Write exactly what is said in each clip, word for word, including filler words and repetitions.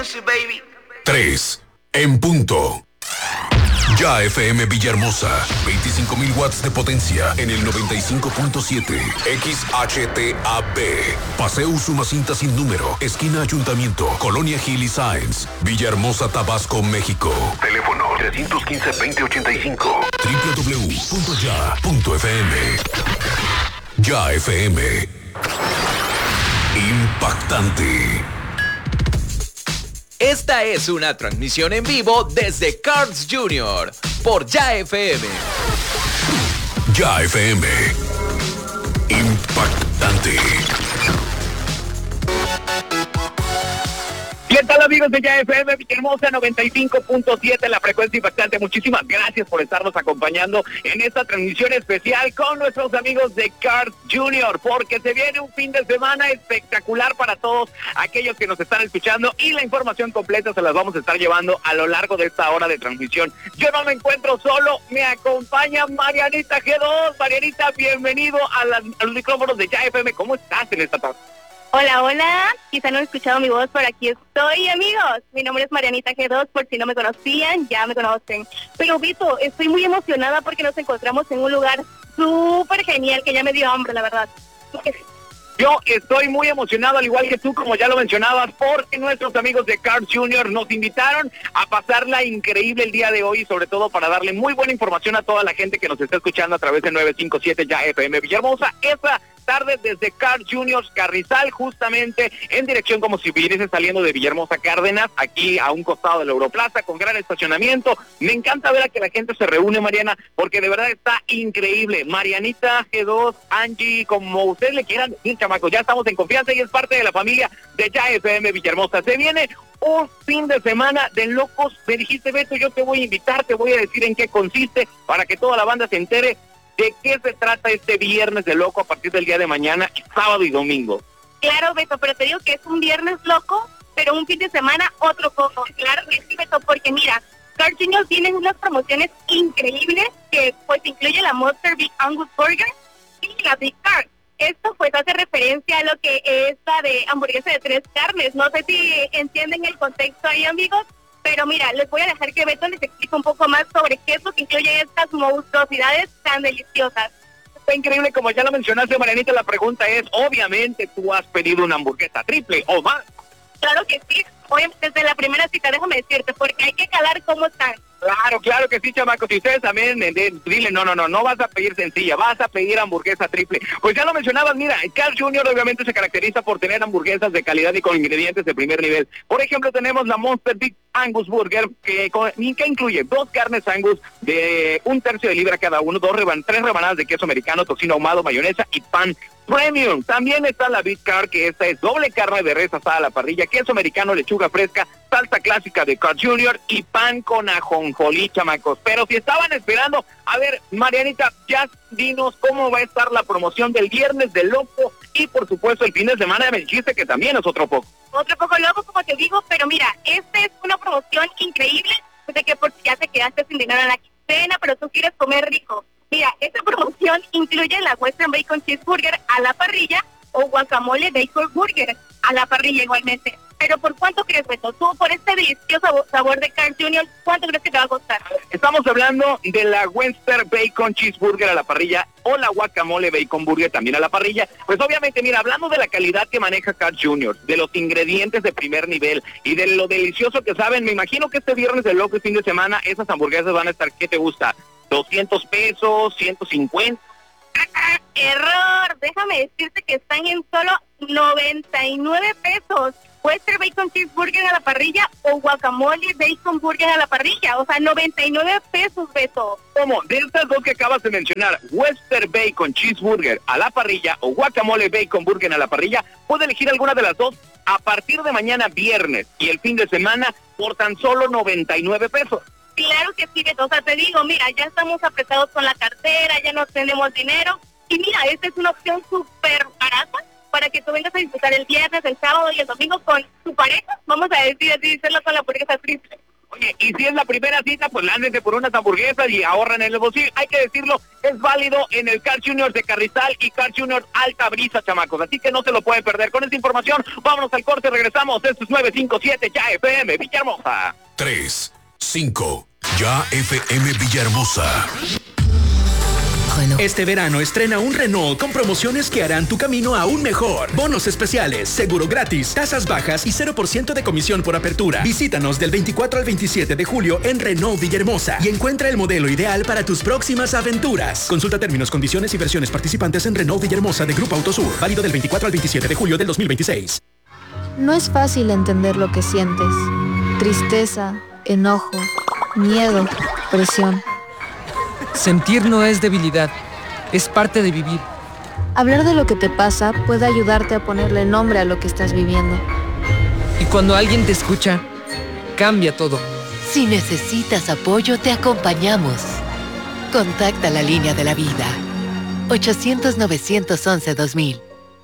pussy, baby. tres en punto. Ya F M Villahermosa, veinticinco mil watts de potencia en el noventa y cinco punto siete. X H T A B. Paseo Usumacinta sin número, esquina Ayuntamiento, Colonia Gil y Sáenz, Villahermosa, Tabasco, México. Teléfono tres uno cinco, veinte ochenta y cinco. doble u doble u doble u punto ya punto f m. Ya F M. Impactante. Esta es una transmisión en vivo desde Carl's junior por Ya F M. Ya F M. Impactante. ¿Qué tal, amigos de Ya F M Villahermosa noventa y cinco punto siete, la frecuencia impactante? Muchísimas gracias por estarnos acompañando en esta transmisión especial con nuestros amigos de Carl's junior, porque se viene un fin de semana espectacular para todos aquellos que nos están escuchando, y la información completa se las vamos a estar llevando a lo largo de esta hora de transmisión. Yo no me encuentro solo, me acompaña Marianita G dos. Marianita, bienvenido a, las, a los micrófonos de Ya F M. ¿Cómo estás en esta tarde? Hola, hola, quizá no han escuchado mi voz, por aquí estoy, amigos. Mi nombre es Marianita G dos, por si no me conocían, ya me conocen. Pero Vito, estoy muy emocionada porque nos encontramos en un lugar súper genial, que ya me dio hambre, la verdad. Yo estoy muy emocionado, al igual que tú, como ya lo mencionabas, porque nuestros amigos de Carl's junior nos invitaron a pasarla increíble el día de hoy, y sobre todo para darle muy buena información a toda la gente que nos está escuchando a través de nueve cinco siete Ya F M Villahermosa. Esa tarde desde Carl's junior Carrizal, justamente en dirección como si viniese saliendo de Villahermosa Cárdenas, aquí a un costado de la Europlaza, con gran estacionamiento. Me encanta ver a que la gente se reúne, Mariana, porque de verdad está increíble. Marianita G dos, Angie, como ustedes le quieran decir, chamacos, ya estamos en confianza y es parte de la familia de Ya F M Villahermosa. Se viene un fin de semana de locos. Me dijiste, Beto, yo te voy a invitar, te voy a decir en qué consiste, para que toda la banda se entere de qué se trata este viernes de loco a partir del día de mañana, sábado y domingo. Claro, Beto, pero te digo que es un viernes loco, pero un fin de semana otro poco. Claro que sí, Beto, porque mira, Carl's junior tienen unas promociones increíbles que pues incluye la Monster Big Angus Burger y la Big Car. Esto pues hace referencia a lo que es la de hamburguesa de tres carnes. No sé si entienden el contexto ahí, amigos, pero mira, les voy a dejar que Beto les explique un poco más sobre qué es lo que incluye estas monstruosidades tan deliciosas. Está increíble, como ya lo mencionaste, Marianita. La pregunta es, obviamente tú has pedido una hamburguesa triple o más. Claro que sí, hoy desde la primera cita, déjame decirte, porque hay que calar cómo están. Claro, claro que sí, chamacos. Y ustedes también, eh, de, dile, no, no, no, no vas a pedir sencilla, vas a pedir hamburguesa triple. Pues ya lo mencionabas, mira, Carl's junior obviamente se caracteriza por tener hamburguesas de calidad y con ingredientes de primer nivel. Por ejemplo, tenemos la Monster Big Angus Burger, que, que incluye dos carnes Angus de un tercio de libra cada uno, dos reban, tres rebanadas de queso americano, tocino ahumado, mayonesa y pan premium. También está la Big Car, que esta es doble carne de res asada a la parrilla, queso americano, lechuga fresca, salsa clásica de Carl's junior y pan con ajonjolí, chamacos. Pero si estaban esperando, a ver, Marianita, ya dinos cómo va a estar la promoción del viernes de loco y por supuesto el fin de semana me dijiste que también es otro poco. Otro poco loco, como te digo, pero mira, esta es una promoción increíble, de que por si ya te quedaste sin dinero en la quincena, pero tú quieres comer rico. Mira, esta promoción incluye la Western Bacon Cheeseburger a la parrilla o guacamole Bacon Burger a la parrilla igualmente. Pero ¿por cuánto crees, Beto? Tú, por este delicioso sabor de Carl's junior, ¿cuánto crees que te va a costar? Estamos hablando de la Western Bacon Cheeseburger a la parrilla o la Guacamole Bacon Burger también a la parrilla. Pues obviamente, mira, hablando de la calidad que maneja Carl's junior, de los ingredientes de primer nivel y de lo delicioso que saben, me imagino que este viernes de loco y fin de semana esas hamburguesas van a estar, ¿qué te gusta? doscientos pesos, ciento cincuenta. Error, déjame decirte que están en solo noventa y nueve pesos. Western Bacon Cheeseburger a la parrilla o Guacamole Bacon Burger a la parrilla, o sea, noventa y nueve pesos, Beto. ¿Cómo? De estas dos que acabas de mencionar, Western Bacon Cheeseburger a la parrilla o Guacamole Bacon Burger a la parrilla, puede elegir alguna de las dos a partir de mañana viernes y el fin de semana por tan solo noventa y nueve pesos. Claro que sí, Beto, o sea, te digo, mira, ya estamos apretados con la cartera, ya no tenemos dinero, y mira, esta es una opción súper barata para que tú vengas a disfrutar el viernes, el sábado y el domingo con tu pareja, vamos a decir así, hacerlo con la hamburguesa triple. Oye, y si es la primera cita, pues lándense por unas hamburguesas y ahorran en el bolsillo. Hay que decirlo, es válido en el Carl Junior de Carrizal y Carl Junior Alta Brisa, chamacos. Así que no se lo pueden perder. Con esta información, vámonos al corte, regresamos. Esto es nueve cinco siete Ya F M Villahermosa. tres, cinco, Ya F M Villahermosa. Este verano estrena un Renault con promociones que harán tu camino aún mejor. Bonos especiales, seguro gratis, tasas bajas y cero por ciento de comisión por apertura. Visítanos del veinticuatro al veintisiete de julio en Renault Villahermosa y encuentra el modelo ideal para tus próximas aventuras. Consulta términos, condiciones y versiones participantes en Renault Villahermosa de Grupo Autosur. Válido del veinticuatro al veintisiete de julio del dos mil veintiséis. No es fácil entender lo que sientes. Tristeza, enojo, miedo, presión. Sentir no es debilidad, es parte de vivir. Hablar de lo que te pasa puede ayudarte a ponerle nombre a lo que estás viviendo. Y cuando alguien te escucha, cambia todo. Si necesitas apoyo, te acompañamos. Contacta la línea de la vida. ochocientos, novecientos once, dos mil.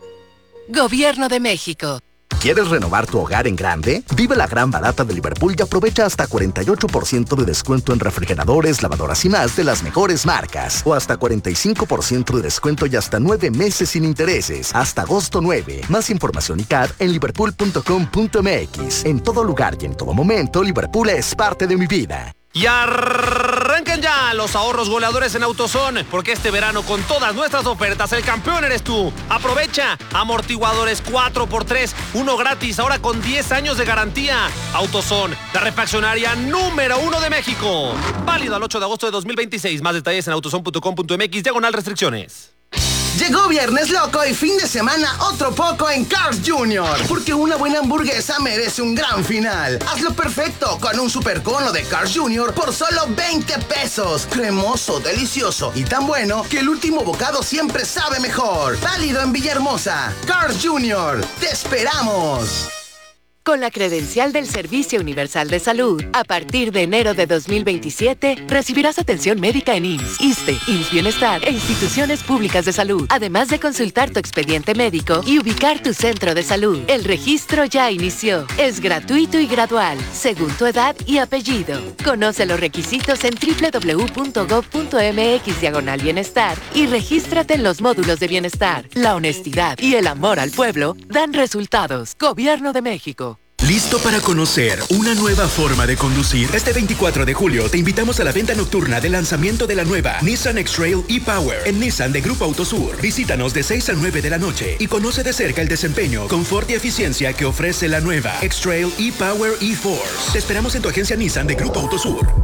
Gobierno de México. ¿Quieres renovar tu hogar en grande? Vive la gran barata de Liverpool y aprovecha hasta cuarenta y ocho por ciento de descuento en refrigeradores, lavadoras y más de las mejores marcas. O hasta cuarenta y cinco por ciento de descuento y hasta nueve meses sin intereses. Hasta agosto nueve. Más información y C A D en liverpool punto com punto m x. En todo lugar y en todo momento, Liverpool es parte de mi vida. Y arranquen ya los ahorros goleadores en AutoZone, porque este verano con todas nuestras ofertas el campeón eres tú. Aprovecha amortiguadores cuatro por tres, uno gratis, ahora con diez años de garantía. AutoZone, la refaccionaria número uno de México. Válido al ocho de agosto de dos mil veintiséis. Más detalles en autozone punto com punto m x, diagonal restricciones. Llegó Viernes Loco y fin de semana otro poco en Carl's junior Porque una buena hamburguesa merece un gran final. Hazlo perfecto con un super cono de Carl's junior por solo veinte pesos. Cremoso, delicioso y tan bueno que el último bocado siempre sabe mejor. Válido en Villahermosa. Carl's junior Te esperamos. Con la credencial del Servicio Universal de Salud, a partir de enero de dos mil veintisiete, recibirás atención médica en I M S S, ISSSTE, I M S S Bienestar e instituciones públicas de salud, además de consultar tu expediente médico y ubicar tu centro de salud. El registro ya inició. Es gratuito y gradual, según tu edad y apellido. Conoce los requisitos en doble u doble u doble u punto gob punto m x diagonal bienestar y regístrate en los módulos de bienestar. La honestidad y el amor al pueblo dan resultados. Gobierno de México. ¿Listo para conocer una nueva forma de conducir? Este veinticuatro de julio te invitamos a la venta nocturna de lanzamiento de la nueva Nissan X-Trail e-Power en Nissan de Grupo Autosur. Visítanos de seis a nueve de la noche y conoce de cerca el desempeño, confort y eficiencia que ofrece la nueva X-Trail e-Power e-Force. Te esperamos en tu agencia Nissan de Grupo Autosur.